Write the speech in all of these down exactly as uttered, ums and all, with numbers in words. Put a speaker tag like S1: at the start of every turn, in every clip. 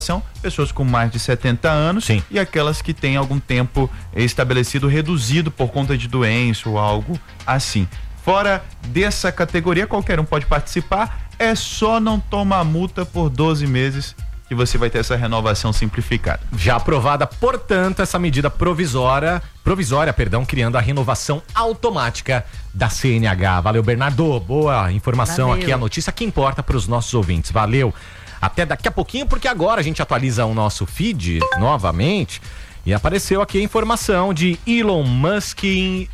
S1: pessoas com mais de setenta anos. Sim. E aquelas que têm algum tempo estabelecido reduzido por conta de doença ou algo assim. Fora dessa categoria, qualquer um pode participar, é só não tomar multa por doze meses que você vai ter essa renovação simplificada.
S2: Já aprovada, portanto, essa medida provisória, provisória, perdão, criando a renovação automática da C N H. Valeu, Bernardo. Boa informação. Valeu. Aqui a notícia que importa para os nossos ouvintes. Valeu. Até daqui a pouquinho, porque agora a gente atualiza o nosso feed novamente e apareceu aqui a informação de Elon Musk,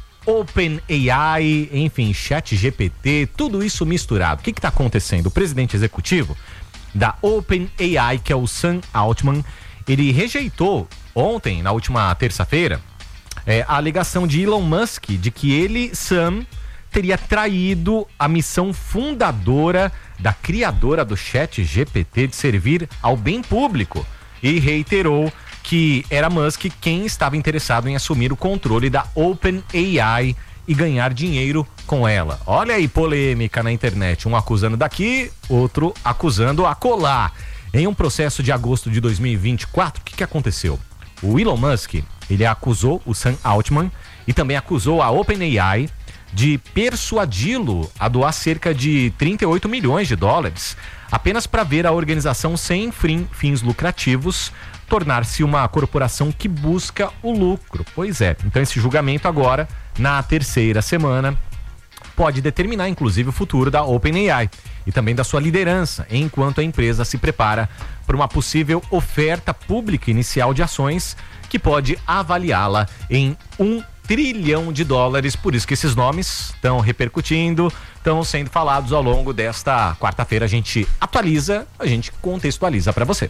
S2: OpenAI, enfim, ChatGPT, tudo isso misturado. O que está acontecendo? O presidente executivo da OpenAI, que é o Sam Altman, ele rejeitou ontem, na última terça-feira, é, a alegação de Elon Musk de que ele, Sam, teria traído a missão fundadora da criadora do ChatGPT de servir ao bem público e reiterou que era Musk quem estava interessado em assumir o controle da OpenAI e ganhar dinheiro com ela. Olha aí, polêmica na internet, um acusando daqui, outro acusando acolá. Em um processo de agosto de dois mil e vinte e quatro, o que, que aconteceu? O Elon Musk, ele acusou o Sam Altman e também acusou a OpenAI de persuadi-lo a doar cerca de trinta e oito milhões de dólares apenas para ver a organização sem fins lucrativos tornar-se uma corporação que busca o lucro. Pois é, então esse julgamento agora, na terceira semana, pode determinar inclusive o futuro da OpenAI e também da sua liderança, enquanto a empresa se prepara para uma possível oferta pública inicial de ações que pode avaliá-la em um trilhão de dólares. Por isso que esses nomes estão repercutindo, estão sendo falados ao longo desta quarta-feira. A gente atualiza, a gente contextualiza para você.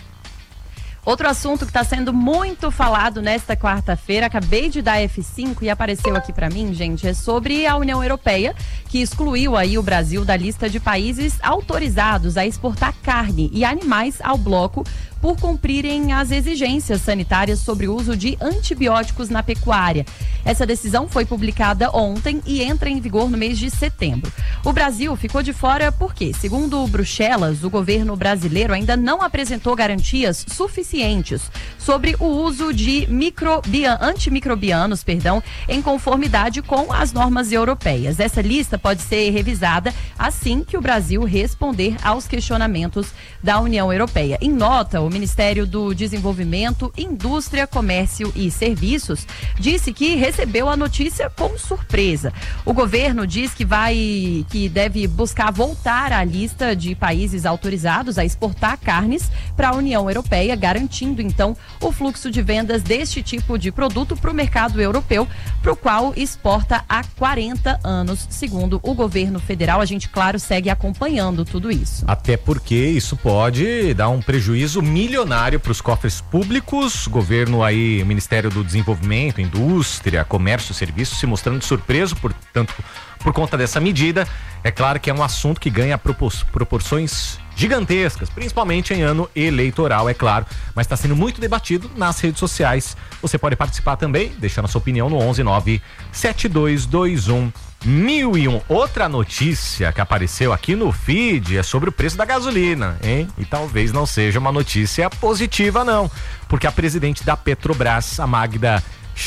S3: Outro assunto que está sendo muito falado nesta quarta-feira, acabei de dar F cinco e apareceu aqui para mim, gente, é sobre a União Europeia, que excluiu aí o Brasil da lista de países autorizados a exportar carne e animais ao bloco por cumprirem as exigências sanitárias sobre o uso de antibióticos na pecuária. Essa decisão foi publicada ontem e entra em vigor no mês de setembro. O Brasil ficou de fora porque, segundo Bruxelas, o governo brasileiro ainda não apresentou garantias suficientes sobre o uso de microbia, antimicrobianos, perdão, em conformidade com as normas europeias. Essa lista pode ser revisada assim que o Brasil responder aos questionamentos da União Europeia. Em nota, o Ministério do Desenvolvimento, Indústria, Comércio e Serviços disse que recebeu a notícia com surpresa. O governo diz que vai, que deve buscar voltar à lista de países autorizados a exportar carnes para a União Europeia, garantindo então o fluxo de vendas deste tipo de produto para o mercado europeu, para o qual exporta há quarenta anos, segundo o governo federal. A gente, claro, segue acompanhando tudo isso.
S2: Até porque isso pode dar um prejuízo milionário para os cofres públicos. Governo aí, Ministério do Desenvolvimento, Indústria, Comércio e Serviços se mostrando surpreso, portanto, por conta dessa medida. É claro que é um assunto que ganha propor- proporções gigantescas, principalmente em ano eleitoral, é claro, mas está sendo muito debatido nas redes sociais. Você pode participar também, deixando a sua opinião no onze nove sete dois dois um mil e um. Outra notícia que apareceu aqui no feed é sobre o preço da gasolina, hein? E talvez não seja uma notícia positiva, não, porque a presidente da Petrobras, a Magda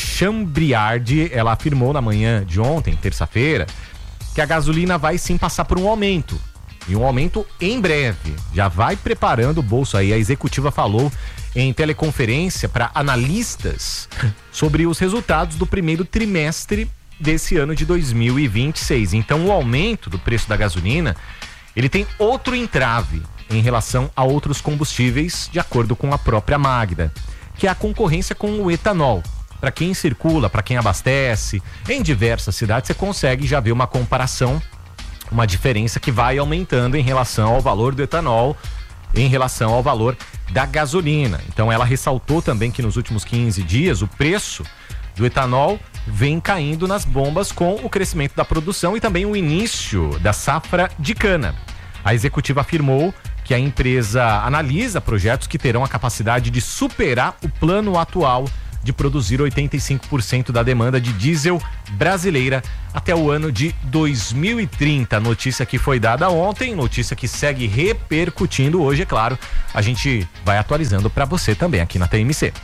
S2: Chambriardi, ela afirmou na manhã de ontem, terça-feira, que a gasolina vai sim passar por um aumento, e um aumento em breve. Já vai preparando o bolso aí. A executiva falou em teleconferência para analistas sobre os resultados do primeiro trimestre desse ano de dois mil e vinte e seis. Então, o aumento do preço da gasolina, ele tem outro entrave em relação a outros combustíveis, de acordo com a própria Magda, que é a concorrência com o etanol. Para quem circula, para quem abastece, em diversas cidades, você consegue já ver uma comparação, uma diferença que vai aumentando em relação ao valor do etanol, em relação ao valor da gasolina. Então, ela ressaltou também que nos últimos quinze dias o preço do etanol vem caindo nas bombas com o crescimento da produção e também o início da safra de cana. A executiva afirmou que a empresa analisa projetos que terão a capacidade de superar o plano atual de produzir oitenta e cinco por cento da demanda de diesel brasileira até o ano de dois mil e trinta. Notícia que foi dada ontem, notícia que segue repercutindo hoje, é claro. A gente vai atualizando para você também aqui na T M C.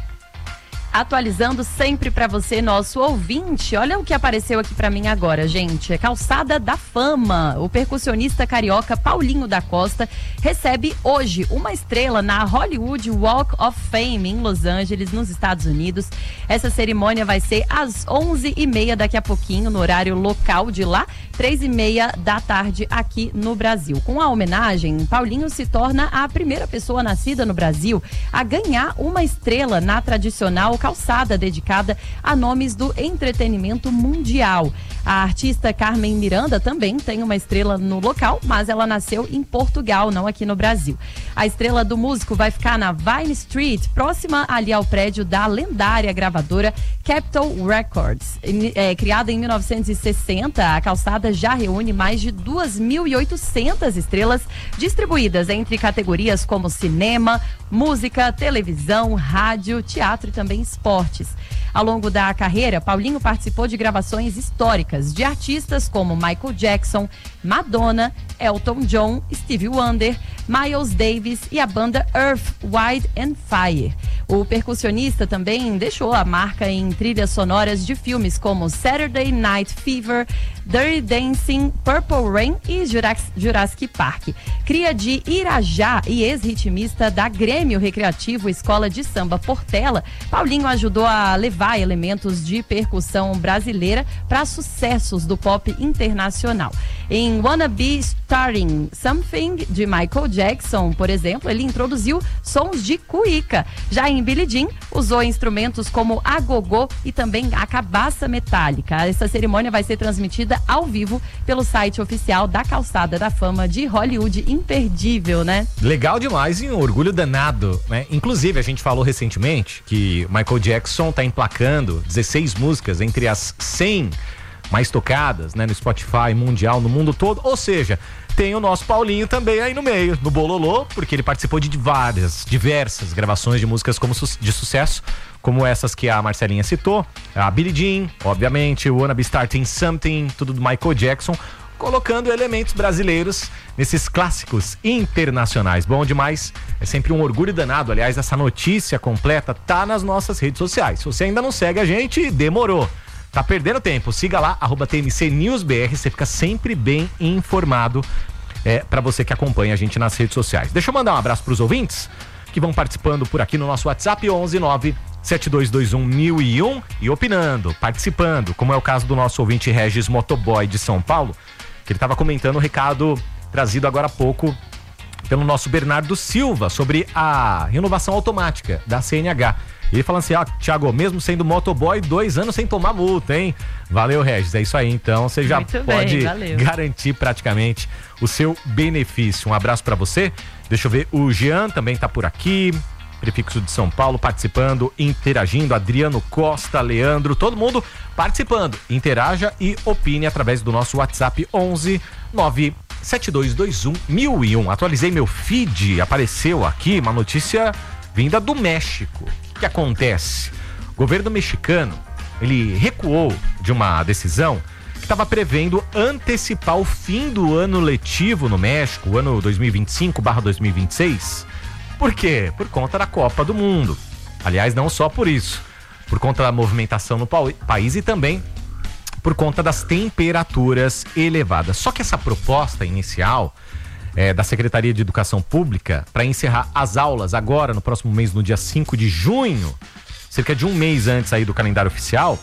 S3: Atualizando sempre para você, nosso ouvinte. Olha o que apareceu aqui para mim agora, gente. Calçada da Fama. O percussionista carioca Paulinho da Costa recebe hoje uma estrela na Hollywood Walk of Fame em Los Angeles, nos Estados Unidos. Essa cerimônia vai ser às onze e meia daqui a pouquinho, no horário local de lá, três e meia da tarde aqui no Brasil. Com a homenagem, Paulinho se torna a primeira pessoa nascida no Brasil a ganhar uma estrela na tradicional calçada dedicada a nomes do entretenimento mundial. A artista Carmen Miranda também tem uma estrela no local, mas ela nasceu em Portugal, não aqui no Brasil. A estrela do músico vai ficar na Vine Street, próxima ali ao prédio da lendária gravadora Capitol Records. É, criada em mil novecentos e sessenta, a calçada já reúne mais de duas mil e oitocentas estrelas distribuídas entre categorias como cinema, música, televisão, rádio, teatro e também esportes. Ao longo da carreira, Paulinho participou de gravações históricas de artistas como Michael Jackson, Madonna, Elton John, Stevie Wonder, Miles Davis e a banda Earth, Wind and Fire. O percussionista também deixou a marca em trilhas sonoras de filmes como Saturday Night Fever, Dirty Dancing, Purple Rain e Jurassic Park. Cria de Irajá e ex-ritmista da Grêmio Recreativo Escola de Samba Portela, Paulinho ajudou a levar elementos de percussão brasileira para sucessos do pop internacional. Em Wanna Be Starting Something, de Michael Jackson, por exemplo, ele introduziu sons de cuíca. Já em Billie Jean, usou instrumentos como agogô e também a cabaça metálica. Essa cerimônia vai ser transmitida ao vivo pelo site oficial da Calçada da Fama de Hollywood. Imperdível, né?
S2: Legal demais e um orgulho danado, né? Inclusive, a gente falou recentemente que Michael Jackson tá emplacando dezesseis músicas entre as cem mais tocadas, né, no Spotify mundial, no mundo todo. Ou seja, tem o nosso Paulinho também aí no meio, no bololô, porque ele participou de várias, diversas gravações de músicas como su- de sucesso, como essas que a Marcelinha citou, a Billie Jean, obviamente, o Wanna Be Starting Something, tudo do Michael Jackson, colocando elementos brasileiros nesses clássicos internacionais. Bom demais, é sempre um orgulho danado. Aliás, essa notícia completa tá nas nossas redes sociais. Se você ainda não segue a gente, demorou. Tá perdendo tempo, siga lá, arroba T M C News B R, você fica sempre bem informado, é, para você que acompanha a gente nas redes sociais. Deixa eu mandar um abraço pros ouvintes que vão participando por aqui no nosso WhatsApp, onze nove sete dois dois um mil e um, e opinando, participando, como é o caso do nosso ouvinte Regis Motoboy de São Paulo, que ele estava comentando o recado trazido agora há pouco pelo nosso Bernardo Silva sobre a renovação automática da C N H. E ele falando assim, ó, ah, Thiago, mesmo sendo motoboy, dois anos sem tomar multa, hein? Valeu, Regis, é isso aí, então você já
S3: Muito
S2: pode
S3: bem,
S2: garantir praticamente o seu benefício. Um abraço pra você. Deixa eu ver, o Jean também tá por aqui, prefixo de São Paulo, participando, interagindo, Adriano Costa, Leandro, todo mundo participando. Interaja e opine através do nosso WhatsApp onze nove sete dois dois um mil e um. Atualizei meu feed, apareceu aqui uma notícia vinda do México. O que acontece? O governo mexicano, ele recuou de uma decisão que estava prevendo antecipar o fim do ano letivo no México, o ano dois mil e vinte e cinco barra dois mil e vinte e seis. Por quê? Por conta da Copa do Mundo. Aliás, não só por isso, por conta da movimentação no pa- país e também por conta das temperaturas elevadas. Só que essa proposta inicial É, da Secretaria de Educação Pública para encerrar as aulas agora, no próximo mês, no dia cinco de junho, cerca de um mês antes aí do calendário oficial,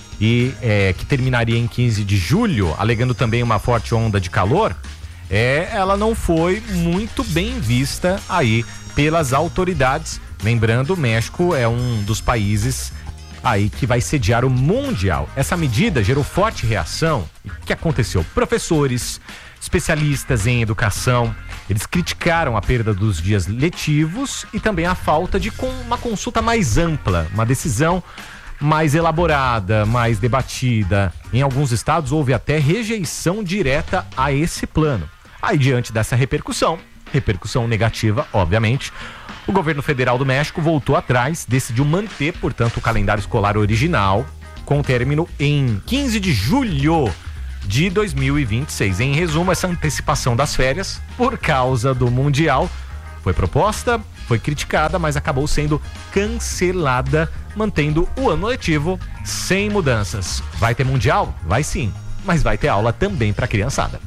S2: e é, que terminaria em quinze de julho, alegando também uma forte onda de calor, é, ela não foi muito bem vista aí pelas autoridades. Lembrando, o México é um dos países aí que vai sediar o Mundial. Essa medida gerou forte reação. E o que aconteceu? Professores, especialistas em educação, eles criticaram a perda dos dias letivos e também a falta de uma consulta mais ampla, uma decisão mais elaborada, mais debatida. Em alguns estados houve até rejeição direta a esse plano. Aí, diante dessa repercussão, repercussão negativa, obviamente. O governo federal do México voltou atrás, decidiu manter, portanto, o calendário escolar original, com término em quinze de julho de dois mil e vinte e seis. Em resumo, essa antecipação das férias, por causa do Mundial, foi proposta, foi criticada, mas acabou sendo cancelada, mantendo o ano letivo sem mudanças. Vai ter Mundial? Vai sim, mas vai ter aula também para a criançada.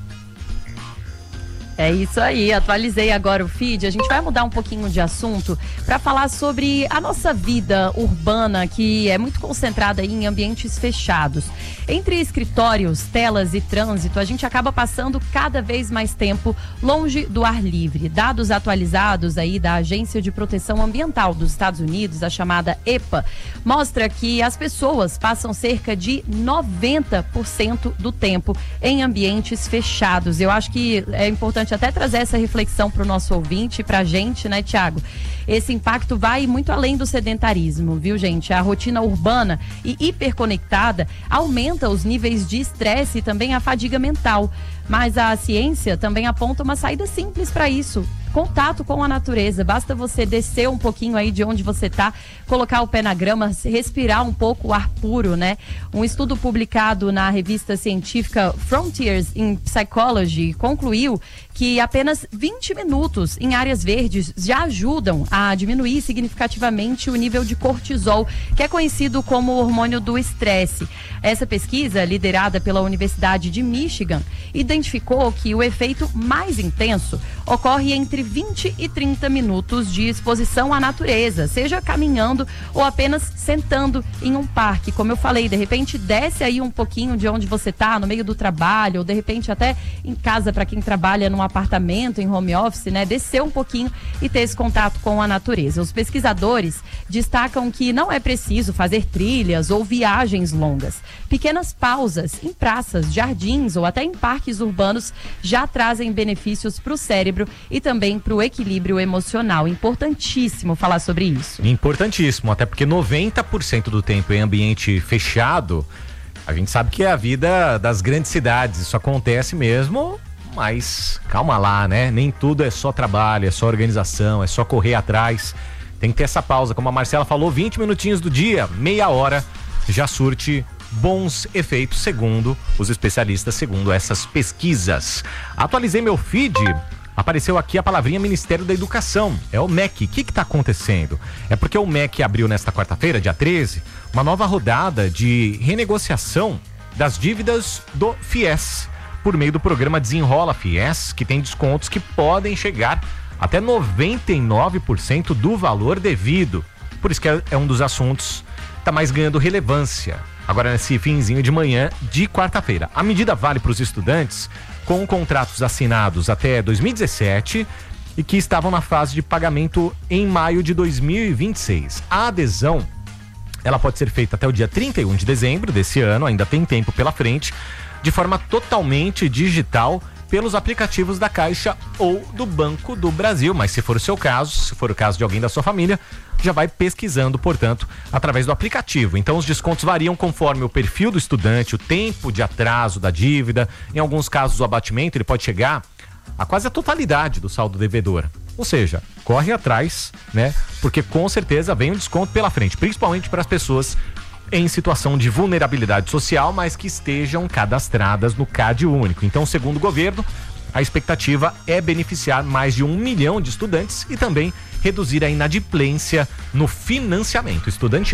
S3: É isso aí, atualizei agora o feed. A gente vai mudar um pouquinho de assunto para falar sobre a nossa vida urbana, que é muito concentrada em ambientes fechados. Entre escritórios, telas e trânsito, a gente acaba passando cada vez mais tempo longe do ar livre. Dados atualizados aí da Agência de Proteção Ambiental dos Estados Unidos, a chamada EPA, mostra que as pessoas passam cerca de noventa por cento do tempo em ambientes fechados. Eu acho que é importante até trazer essa reflexão para o nosso ouvinte, para a gente, né, Tiago? Esse impacto vai muito além do sedentarismo, viu, gente? A rotina urbana e hiperconectada aumenta os níveis de estresse e também a fadiga mental. Mas a ciência também aponta uma saída simples para isso. Contato com a natureza, basta você descer um pouquinho aí de onde você está, colocar o pé na grama, respirar um pouco o ar puro, né? Um estudo publicado na revista científica Frontiers in Psychology concluiu que apenas vinte minutos em áreas verdes já ajudam a diminuir significativamente o nível de cortisol, que é conhecido como o hormônio do estresse. Essa pesquisa, liderada pela Universidade de Michigan, identificou que o efeito mais intenso ocorre entre vinte e trinta minutos de exposição à natureza, seja caminhando ou apenas sentando em um parque. Como eu falei, de repente desce aí um pouquinho de onde você está, no meio do trabalho, ou de repente até em casa para quem trabalha num apartamento, em home office, né? Descer um pouquinho e ter esse contato com a natureza. Os pesquisadores destacam que não é preciso fazer trilhas ou viagens longas. Pequenas pausas em praças, jardins ou até em parques urbanos já trazem benefícios para o cérebro e também para o equilíbrio emocional. Importantíssimo falar sobre isso.
S2: Importantíssimo, até porque noventa por cento do tempo em ambiente fechado, a gente sabe que é a vida das grandes cidades. Isso acontece mesmo, mas calma lá, né? Nem tudo é só trabalho, é só organização, é só correr atrás. Tem que ter essa pausa, como a Marcela falou, vinte minutinhos do dia, meia hora, já surte bons efeitos, segundo os especialistas, segundo essas pesquisas. Atualizei meu feed, apareceu aqui a palavrinha Ministério da Educação, é o M E C. O que está acontecendo? É porque o M E C abriu nesta quarta-feira, dia treze, uma nova rodada de renegociação das dívidas do FIES, por meio do programa Desenrola FIES, que tem descontos que podem chegar até noventa e nove por cento do valor devido. Por isso que é um dos assuntos que está mais ganhando relevância agora nesse finzinho de manhã de quarta-feira. A medida vale para os estudantes com contratos assinados até dois mil e dezessete e que estavam na fase de pagamento em maio de dois mil e vinte e seis. A adesão, ela pode ser feita até o dia trinta e um de dezembro desse ano, ainda tem tempo pela frente, de forma totalmente digital pelos aplicativos da Caixa ou do Banco do Brasil. Mas se for o seu caso, se for o caso de alguém da sua família, já vai pesquisando, portanto, através do aplicativo. Então os descontos variam conforme o perfil do estudante, o tempo de atraso da dívida. Em alguns casos o abatimento ele pode chegar a quase a totalidade do saldo devedor. Ou seja, corre atrás, né? Porque com certeza vem um desconto pela frente, principalmente para as pessoas em situação de vulnerabilidade social, mas que estejam cadastradas no CAD único. Então, segundo o governo, a expectativa é beneficiar mais de um milhão de estudantes e também reduzir a inadimplência no financiamento estudantil.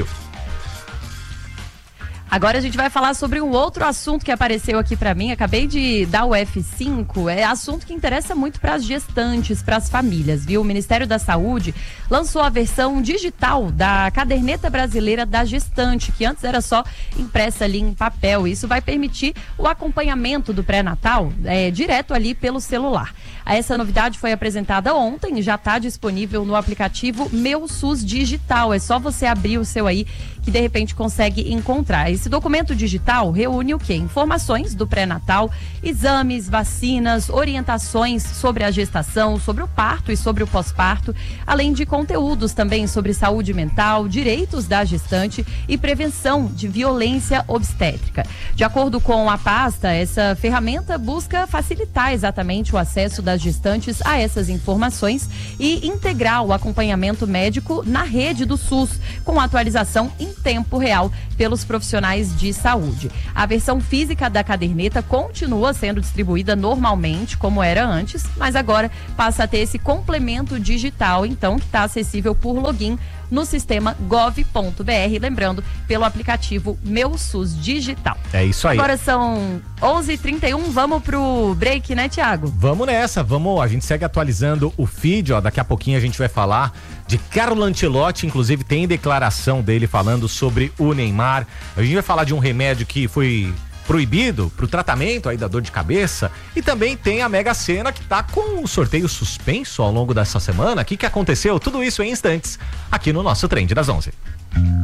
S3: Agora a gente vai falar sobre um outro assunto que apareceu aqui para mim. Acabei de dar o F cinco. É assunto que interessa muito para as gestantes, para as famílias, viu? O Ministério da Saúde lançou a versão digital da Caderneta Brasileira da Gestante, que antes era só impressa ali em papel. Isso vai permitir o acompanhamento do pré-natal é, direto ali pelo celular. Essa novidade foi apresentada ontem e já está disponível no aplicativo Meu SUS Digital. É só você abrir o seu aí que de repente consegue encontrar. Esse documento digital reúne o quê? Informações do pré-natal, exames, vacinas, orientações sobre a gestação, sobre o parto e sobre o pós-parto, além de conteúdos também sobre saúde mental, direitos da gestante e prevenção de violência obstétrica. De acordo com a pasta, essa ferramenta busca facilitar exatamente o acesso das das gestantes a essas informações e integrar o acompanhamento médico na rede do SUS, com atualização em tempo real pelos profissionais de saúde. A versão física da caderneta continua sendo distribuída normalmente, como era antes, mas agora passa a ter esse complemento digital, então, que está acessível por login no sistema gov ponto br, lembrando, pelo aplicativo Meu SUS Digital.
S2: É isso aí.
S3: Agora são onze e trinta e um, vamos pro break, né, Thiago?
S2: Vamos nessa, vamos, a gente segue atualizando o feed, ó, daqui a pouquinho a gente vai falar de Carlo Ancelotti, inclusive tem declaração dele falando sobre o Neymar. A gente vai falar de um remédio que foi proibido para o tratamento aí da dor de cabeça, e também tem a Mega Sena que tá com o sorteio suspenso ao longo dessa semana. O que que aconteceu? Tudo isso em instantes aqui no nosso Trend das onze.